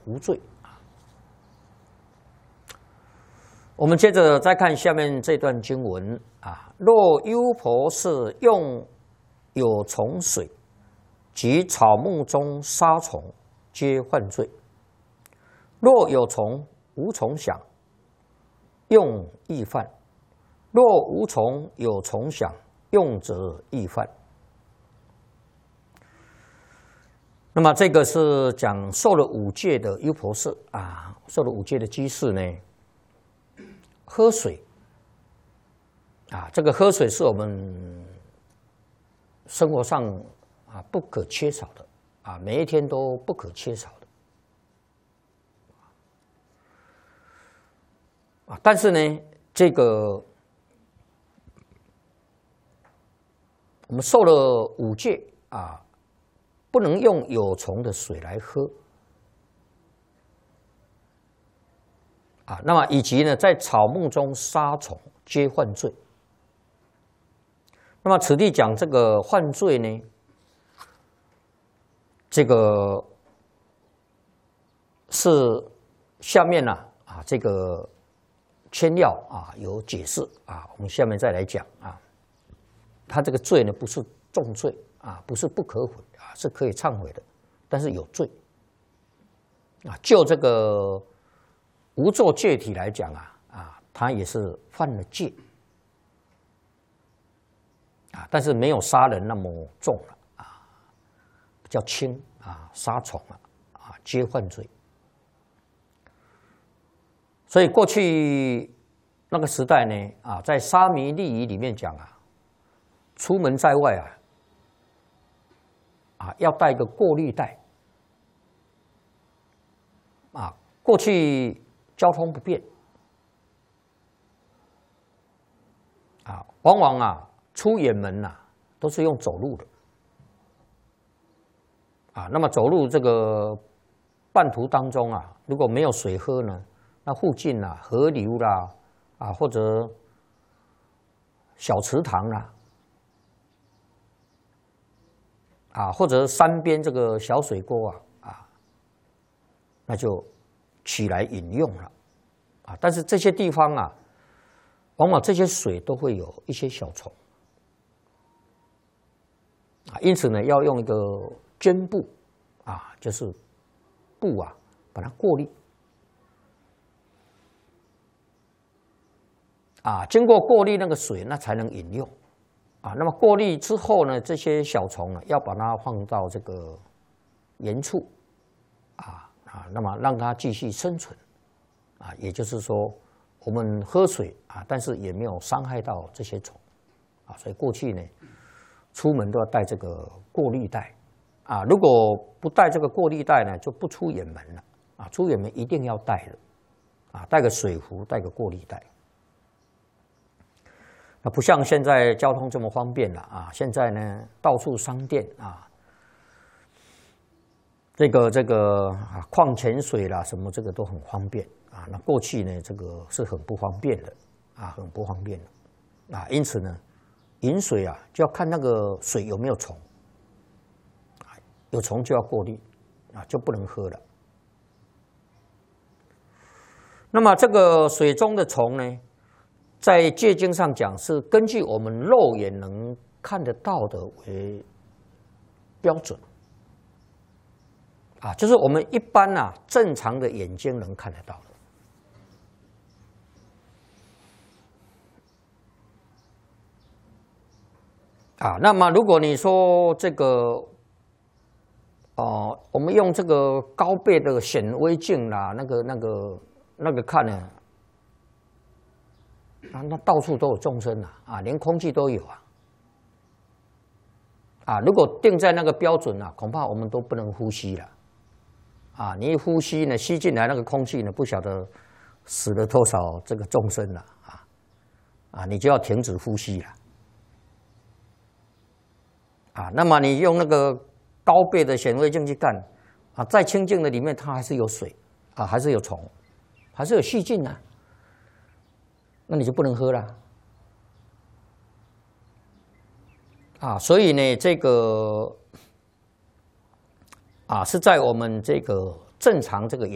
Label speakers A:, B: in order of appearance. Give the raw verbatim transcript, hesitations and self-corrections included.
A: 无罪。我们接着再看下面这段经文啊，若优婆塞用有虫水及草木中杀虫，皆犯罪。若有虫无虫响，用亦犯；若无虫有虫响，用则亦犯。那么这个是讲受了五戒的优婆塞啊，受了五戒的居士呢，喝水啊，这个喝水是我们生活上啊不可缺少的啊，每一天都不可缺少的啊。但是呢，这个我们受了五戒啊，不能用有虫的水来喝啊。那么以及呢，在草木中杀虫，皆犯罪。那么此地讲这个犯罪呢，这个是下面呢 啊, 啊这个签要啊有解释啊，我们下面再来讲啊。他这个罪呢不是重罪啊，不是不可悔啊，是可以忏悔的，但是有罪啊。就这个无作戒体来讲啊啊，他也是犯了戒。啊，但是没有杀人那么重了啊，比较轻啊，杀虫啊啊，皆犯罪。所以过去那个时代呢啊，在沙弥利仪里面讲啊，出门在外啊啊要带一个过滤袋啊，过去交通不便啊，往往啊。出远门呐、啊，都是用走路的啊。那么走路这个半途当中啊，如果没有水喝呢，那附近啊河流啦啊，或者小池塘啦啊，或者山边这个小水沟啊啊，那就取来饮用了啊。但是这些地方啊，往往这些水都会有一些小虫。啊，因此呢，要用一个绢布啊，就是布啊，把它过滤啊，经过过滤那个水，那才能饮用啊。那么过滤之后呢，这些小虫呢，要把它放到这个原处啊啊，那么让它继续生存啊。也就是说，我们喝水啊，但是也没有伤害到这些虫啊。所以过去呢。出门都要带这个过滤袋啊，如果不带这个过滤袋呢，就不出远门了啊。出远门一定要带的啊，带个水壶，带个过滤袋。那不像现在交通这么方便了啊，现在呢到处商店啊，这个这个啊矿泉水啦什么这个都很方便啊。那过去呢这个是很不方便的啊，很不方便的啊，因此呢。饮水啊，就要看那个水有没有虫，有虫就要过滤，啊，就不能喝了。那么这个水中的虫呢，在戒经上讲是根据我们肉眼能看得到的为标准，啊，就是我们一般啊正常的眼睛能看得到的。啊，那么如果你说这个，哦、呃，我们用这个高倍的显微镜啦，那个、那个、那个看呢，啊，那到处都有众生啊，啊，连空气都有啊，啊，如果定在那个标准啊，恐怕我们都不能呼吸了，啊，你一呼吸呢，吸进来那个空气呢，不晓得死了多少这个众生了啊，啊，你就要停止呼吸了。啊，那么你用那个高倍的显微镜去看，啊，再清净的里面它还是有水，啊，还是有虫，还是有细菌啊，那你就不能喝了。啊，所以呢，这个啊是在我们这个正常这个。